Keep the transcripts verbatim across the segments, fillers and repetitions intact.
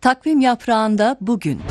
Takvim yaprağında bugün.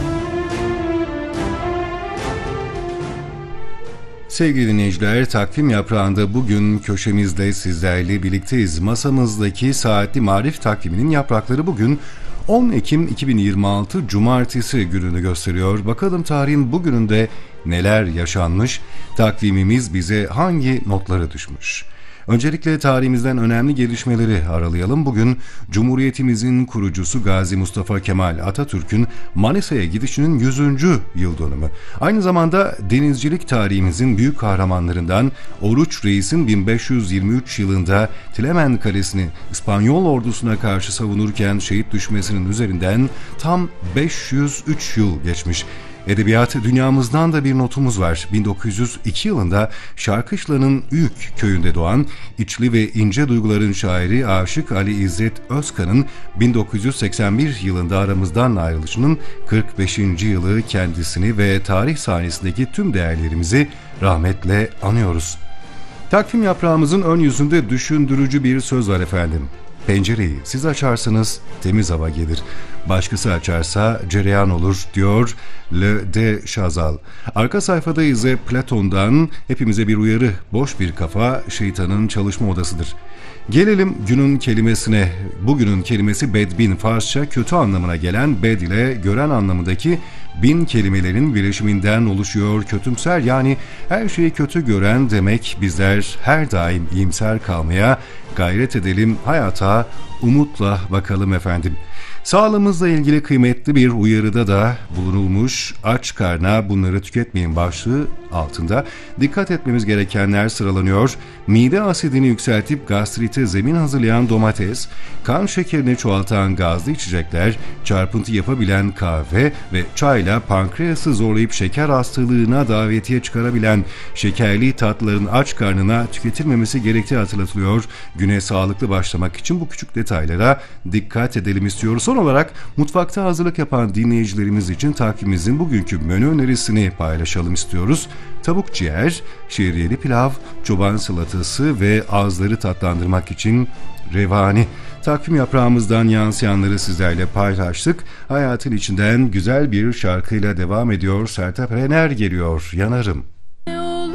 Sevgili dinleyiciler, takvim yaprağında bugün köşemizde sizlerle birlikteyiz. Masamızdaki saatli marif takviminin yaprakları bugün on Ekim iki bin yirmi altı Cumartesi gününü gösteriyor. Bakalım tarihin bugününde neler yaşanmış, takvimimiz bize hangi notları düşmüş? Öncelikle tarihimizden önemli gelişmeleri aralayalım. Bugün Cumhuriyetimizin kurucusu Gazi Mustafa Kemal Atatürk'ün Manisa'ya gidişinin yüzüncü yıl dönümü. Aynı zamanda denizcilik tarihimizin büyük kahramanlarından Oruç Reis'in bin beş yüz yirmi üç yılında Tilemen Kalesi'ni İspanyol ordusuna karşı savunurken şehit düşmesinin üzerinden tam beş yüz üç yıl geçmiş. Edebiyat dünyamızdan da bir notumuz var. bin dokuz yüz iki yılında Şarkışla'nın Üyük köyünde doğan içli ve ince duyguların şairi Aşık Ali İzzet Özkan'ın bin dokuz yüz seksen bir yılında aramızdan ayrılışının kırk beşinci yılı kendisini ve tarih sahnesindeki tüm değerlerimizi rahmetle anıyoruz. Takvim yaprağımızın ön yüzünde düşündürücü bir söz var efendim. Pencereyi siz açarsınız, temiz hava gelir. Başkası açarsa cereyan olur, diyor Le de Chazal. Arka sayfada ise Platon'dan hepimize bir uyarı. Boş bir kafa şeytanın çalışma odasıdır. Gelelim günün kelimesine. Bugünün kelimesi bedbin, Farsça kötü anlamına gelen bed ile gören anlamındaki bin kelimelerin birleşiminden oluşuyor. Kötümser, yani her şeyi kötü gören demek. Bizler her daim iyimser kalmaya gayret edelim, hayata umutla bakalım efendim. Sağlığımızla ilgili kıymetli bir uyarıda da bulunulmuş. Aç karna bunları tüketmeyin başlığı altında dikkat etmemiz gerekenler sıralanıyor. Mide asidini yükseltip gastrite zemin hazırlayan domates, kan şekerini çoğaltan gazlı içecekler, çarpıntı yapabilen kahve ve çayla pankreası zorlayıp şeker hastalığına davetiye çıkarabilen şekerli tatlıların aç karnına tüketilmemesi gerektiği hatırlatılıyor. Güne sağlıklı başlamak için bu küçük detaylara dikkat edelim istiyoruz. Son olarak mutfakta hazırlık yapan dinleyicilerimiz için takvimimizin bugünkü menü önerisini paylaşalım istiyoruz. Tavuk ciğer, şehriyeli pilav, çoban salatası ve ağızları tatlandırmak için revani. Takvim yaprağımızdan yansıyanları sizlerle paylaştık. Hayatın içinden güzel bir şarkıyla devam ediyor. Sertab Erener geliyor, Yanarım.